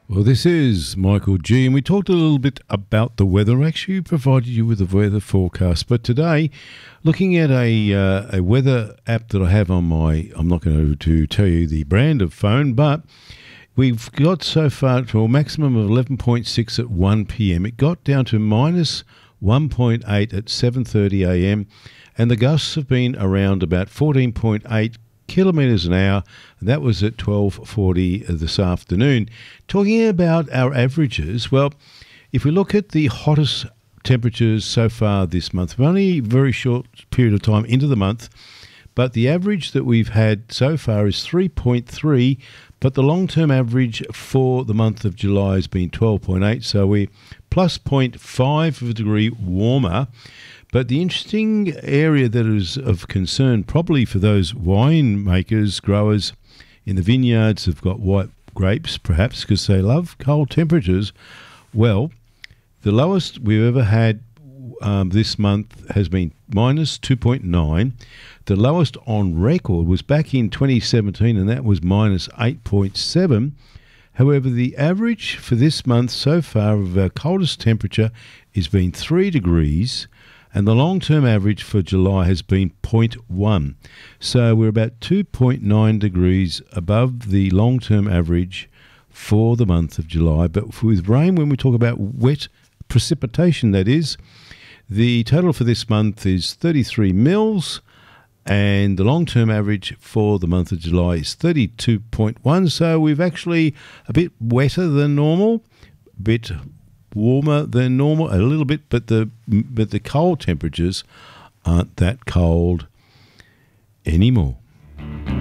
Well, this is Michael G, and we talked a little bit about the weather. Actually, provided you with a weather forecast. But today, looking at a weather app that I have on my, I'm not going to tell you the brand of phone, but we've got so far to a maximum of 11.6 at 1 p.m. It got down to minus 1.8 at 7:30 a.m. and the gusts have been around about 14.8 kilometres an hour, and that was at 12:40 this afternoon. Talking about our averages, well, if we look at the hottest temperatures so far this month, we're only a very short period of time into the month, but the average that we've had so far is 3.3, but the long-term average for the month of July has been 12.8, so we're plus 0.5 of a degree warmer. But the interesting area that is of concern, probably for those wine makers, growers in the vineyards have got white grapes, perhaps because they love cold temperatures. Well, the lowest we've ever had this month has been minus 2.9. The lowest on record was back in 2017, and that was minus 8.7. However, the average for this month so far of our coldest temperature has been 3 degrees, and the long-term average for July has been 0.1. So we're about 2.9 degrees above the long-term average for the month of July. But with rain, when we talk about wet precipitation, that is, the total for this month is 33 mils, and the long-term average for the month of July is 32.1. So we've actually a bit wetter than normal, a bit warmer than normal, a little bit, but the cold temperatures aren't that cold anymore.